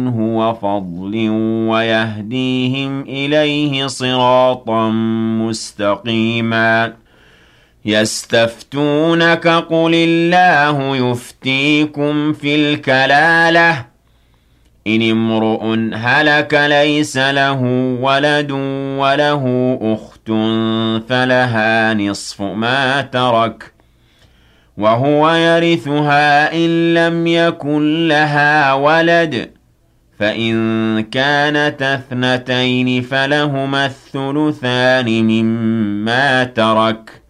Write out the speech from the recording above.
هو فضل ويهديهم إليه صراطا مستقيما يستفتونك قل الله يفتيكم في الكلالة إن امرؤ هلك ليس له ولد وله أخت فلها نصف ما ترك وهو يرثها إن لم يكن لها ولد فإن كانتا اثنتين فلهما الثلثان مما ترك